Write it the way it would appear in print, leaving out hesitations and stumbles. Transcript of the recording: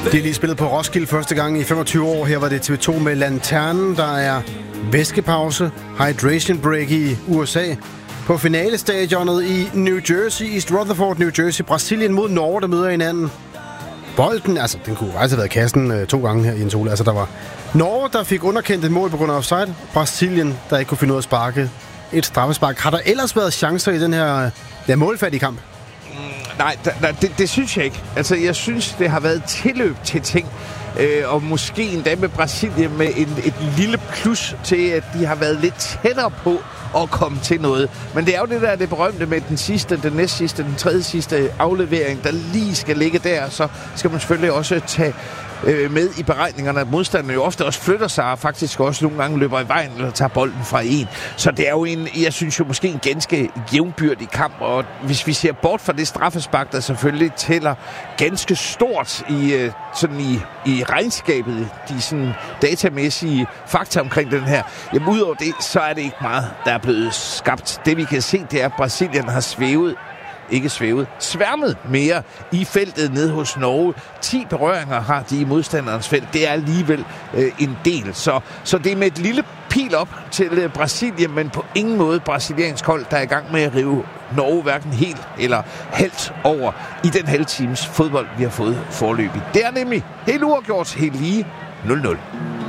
Det er lige spillet på Roskilde første gang i 25 år. Her var det TV2 med Lanternen. Der er væskepause, hydration break i USA. På finalestadionet i New Jersey, East Rutherford, New Jersey. Brasilien mod Norge, der møder hinanden. Bolden, altså den kunne altså have været kassen 2 gange her i en sol. Altså der var Norge, der fik underkendt et mål på grund af offside. Brasilien, der ikke kunne finde ud af at sparke et straffespark. Har der ellers været chancer i den her målfattige kamp? Nej, det synes jeg ikke. Altså, jeg synes, det har været tilløb til ting. Og måske endda med Brasilien med et lille plus til, at de har været lidt tættere på at komme til noget. Men det er jo det berømte med den sidste, den næstsidste, den tredje sidste aflevering, der lige skal ligge der. Så skal man selvfølgelig også tage med i beregningerne, at modstanderne jo ofte også flytter sig, og faktisk også nogle gange løber i vejen, eller tager bolden fra en. Så det er jo jeg synes jo måske en ganske jævnbyrdig kamp, og hvis vi ser bort fra det straffespark, der selvfølgelig tæller ganske stort i regnskabet, de sådan datamæssige fakta omkring den her, jamen udover det, så er det ikke meget, der er blevet skabt. Det vi kan se, det er, at Brasilien har sværmet mere i feltet nede hos Norge. 10 berøringer har de i modstanderens felt. Det er alligevel en del. Så det er med et lille pil op til Brasilien, men på ingen måde brasiliansk hold, der er i gang med at rive Norge hverken helt eller halvt over i den halve times fodbold, vi har fået forløbig. Det er nemlig helt uafgjort, helt lige 0-0.